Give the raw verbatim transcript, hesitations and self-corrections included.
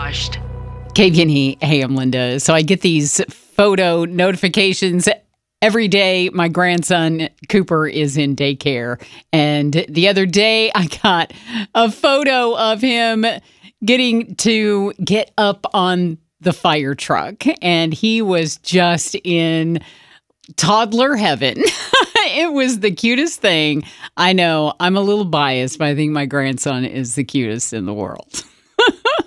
washed. K V N E, hey, I'm Linda. So I get these photo notifications every day. My grandson, Cooper, is in daycare. And the other day, I got a photo of him getting to get up on the fire truck. And he was just in toddler heaven. It was the cutest thing. I know I'm a little biased, but I think my grandson is the cutest in the world.